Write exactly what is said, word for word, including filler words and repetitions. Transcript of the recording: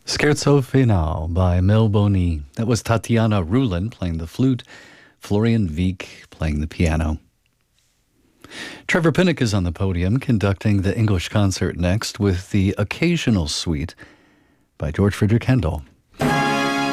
Scherzo Final by Mel Boni. That was Tatiana Rulin playing the flute, Florian Wieck playing the piano. Trevor Pinnock is on the podium conducting the English concert next with the Occasional Suite by George Frederick Handel.